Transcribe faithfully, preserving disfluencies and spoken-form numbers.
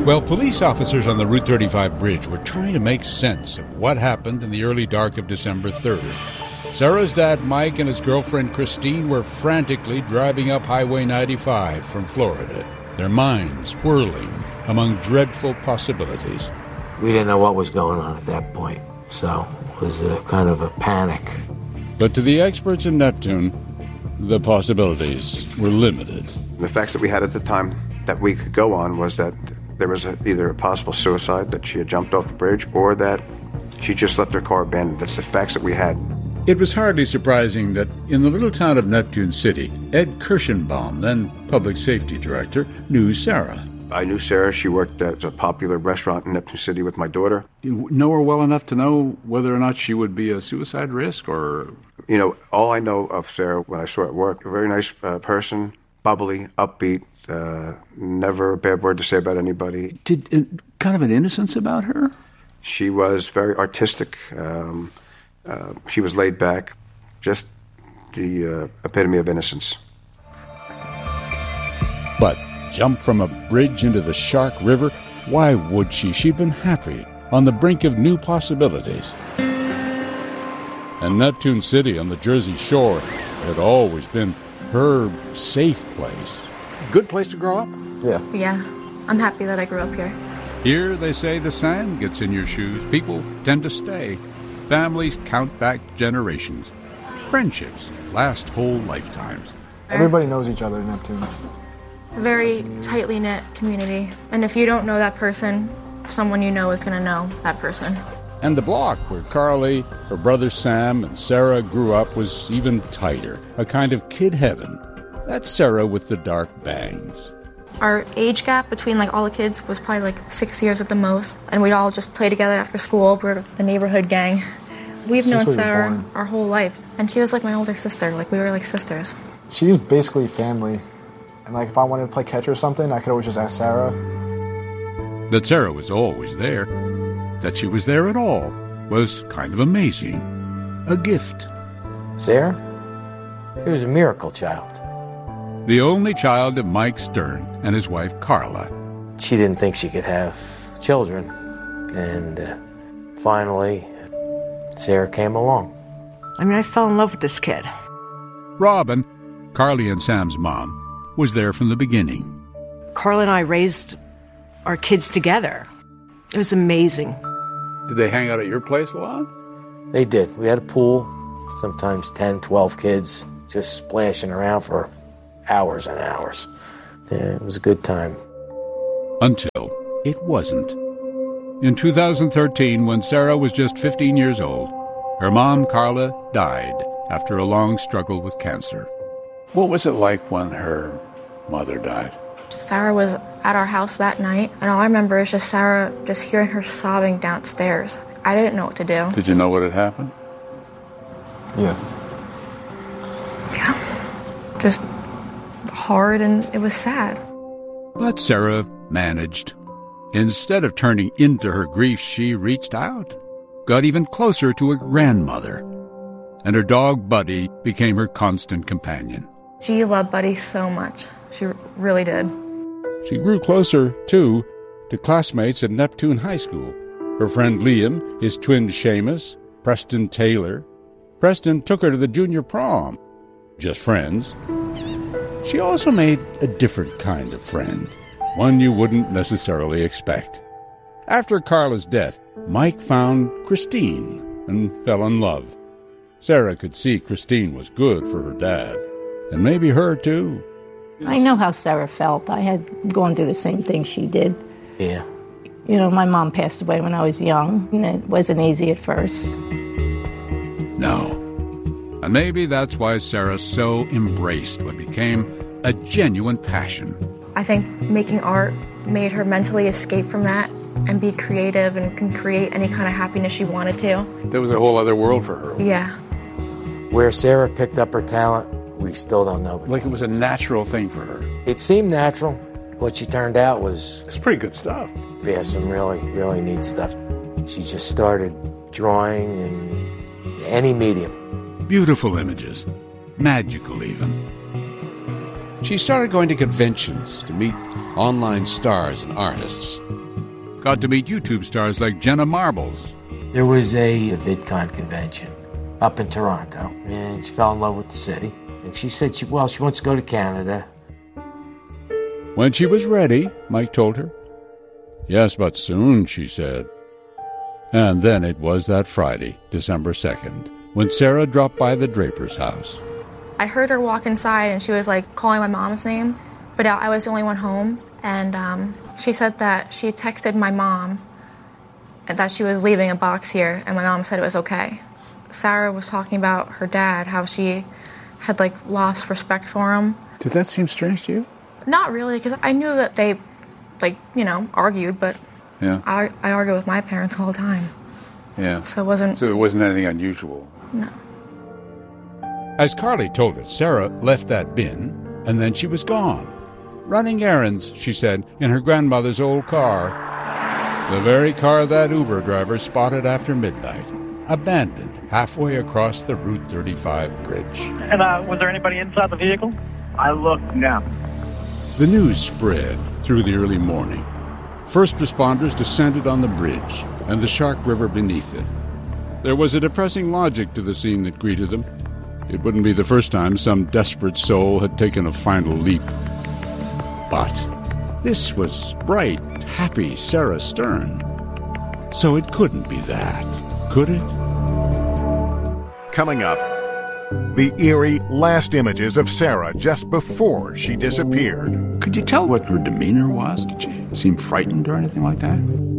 Well, police officers on the Route thirty-five bridge were trying to make sense of what happened in the early dark of December third. Sarah's dad, Mike, and his girlfriend, Christine, were frantically driving up Highway ninety-five from Florida, their minds whirling among dreadful possibilities. We didn't know what was going on at that point, so it was a kind of a panic. But to the experts in Neptune, the possibilities were limited. The facts that we had at the time that we could go on was that there was a, either a possible suicide, that she had jumped off the bridge, or that she just left her car abandoned. That's the facts that we had. It was hardly surprising that in the little town of Neptune City, Ed Kirschenbaum, then public safety director, knew Sarah. I knew Sarah. She worked at a popular restaurant in Neptune City with my daughter. You know her well enough to know whether or not she would be a suicide risk, or... You know, all I know of Sarah when I saw her at work, a very nice uh, person, bubbly, upbeat, uh, never a bad word to say about anybody. Did uh, kind of an innocence about her? She was very artistic. Um, uh, she was laid back, just the uh, epitome of innocence. But jump from a bridge into the Shark River, why would she? She'd been happy, on the brink of new possibilities. And Neptune City on the Jersey Shore had always been her safe place. Good place to grow up? Yeah. Yeah, I'm happy that I grew up here. Here, they say, the sand gets in your shoes. People tend to stay. Families count back generations. Friendships last whole lifetimes. Everybody knows each other in Neptune. It's a very tightly knit community. And if you don't know that person, someone you know is going to know that person. And the block where Carly, her brother Sam, and Sarah grew up was even tighter. A kind of kid heaven. That's Sarah with the dark bangs. Our age gap between like all the kids was probably like six years at the most. And we'd all just play together after school. We're the neighborhood gang. We've Since known we were Sarah born. our whole life. And she was like my older sister. Like we were like sisters. She was basically family. And like if I wanted to play catch or something, I could always just ask Sarah. That Sarah was always there, that she was there at all, was kind of amazing. A gift. Sarah? She was a miracle child. The only child of Mike Stern and his wife Carla. She didn't think she could have children. And uh, finally, Sarah came along. I mean, I fell in love with this kid. Robin, Carly and Sam's mom, was there from the beginning. Carla and I raised our kids together. It was amazing. Did they hang out at your place a lot? They did. We had a pool, sometimes ten, twelve kids, just splashing around for hours and hours. Yeah, it was a good time. Until it wasn't. In two thousand thirteen, when Sarah was just fifteen years old, her mom, Carla, died after a long struggle with cancer. What was it like when her mother died? Sarah was at our house that night, and all I remember is just Sarah, just hearing her sobbing downstairs. I didn't know what to do. Did you know what had happened? Yeah. Yeah. Just hard, and it was sad. But Sarah managed. Instead of turning into her grief, she reached out, got even closer to her grandmother, and her dog Buddy became her constant companion. She loved Buddy so much. She really did. She grew closer, too, to classmates at Neptune High School. Her friend Liam, his twin Seamus, Preston Taylor. Preston took her to the junior prom. Just friends. She also made a different kind of friend, one you wouldn't necessarily expect. After Carla's death, Mike found Christine and fell in love. Sarah could see Christine was good for her dad, and maybe her, too. I know how Sarah felt. I had gone through the same thing she did. Yeah. You know, my mom passed away when I was young, and it wasn't easy at first. No. And maybe that's why Sarah so embraced what became a genuine passion. I think making art made her mentally escape from that and be creative and can create any kind of happiness she wanted to. There was a whole other world for her. Yeah. Where Sarah picked up her talent, we still don't know. Like it was a natural thing for her. It seemed natural. What she turned out was... It's pretty good stuff. Yeah, some really, really neat stuff. She just started drawing in any medium. Beautiful images. Magical, even. She started going to conventions to meet online stars and artists. Got to meet YouTube stars like Jenna Marbles. There was a, a VidCon convention up in Toronto, and she fell in love with the city. And she said, she, well, she wants to go to Canada. When she was ready, Mike told her. Yes, but soon, she said. And then it was that Friday, December second, when Sarah dropped by the Draper's house. I heard her walk inside, and she was, like, calling my mom's name, but I was the only one home. And um, she said that she texted my mom and that she was leaving a box here, and my mom said it was okay. Sarah was talking about her dad, how she had, like, lost respect for him. Did that seem strange to you? Not really, because I knew that they, like, you know, argued, but yeah. I, I argue with my parents all the time. Yeah. So it wasn't... So it wasn't anything unusual? No. As Carly told us, Sarah left that bin, and then she was gone. Running errands, she said, in her grandmother's old car. The very car that Uber driver spotted after midnight, abandoned halfway across the Route thirty-five bridge. And uh, was there anybody inside the vehicle? I looked, no. The news spread through the early morning. First responders descended on the bridge and the Shark River beneath it. There was a depressing logic to the scene that greeted them. It wouldn't be the first time some desperate soul had taken a final leap. But this was bright, happy Sarah Stern. So it couldn't be that, could it? Coming up, the eerie last images of Sarah just before she disappeared. Could you tell what her demeanor was? Did she seem frightened or anything like that?